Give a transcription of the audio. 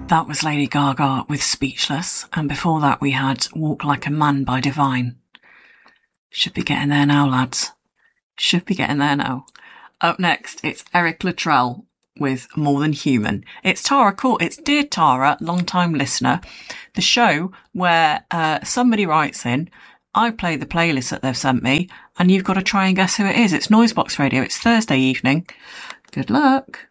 That was Lady Gaga with Speechless, and before that we had Walk Like a Man by Divine. Should be getting there now, lads. Should be getting there now. Up next, it's Eric Luttrell with More Than Human. It's Tara Court. It's Dear Tara, long-time listener. The show where somebody writes in, I play the playlist that they've sent me, and you've got to try and guess who it is. It's Noisebox Radio. It's Thursday evening. Good luck.